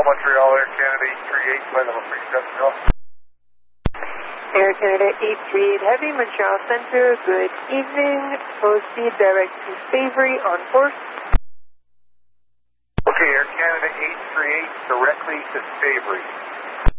Montreal, Air Canada 838, flight level 370. Air Canada 838 Heavy, Montreal Center, good evening. Full speed direct to Savory on course. Okay, Air Canada 838 directly to Savory.